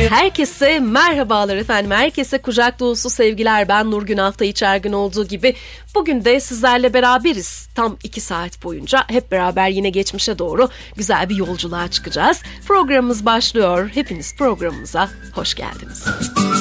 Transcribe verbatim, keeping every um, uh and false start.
Herkese merhabalar efendim. Herkese kucak dolusu sevgiler. Ben Nurgün, hafta içi her gün olduğu gibi. Bugün de sizlerle beraberiz. Tam iki saat boyunca hep beraber yine geçmişe doğru güzel bir yolculuğa çıkacağız. Programımız başlıyor. Hepiniz programımıza hoş geldiniz.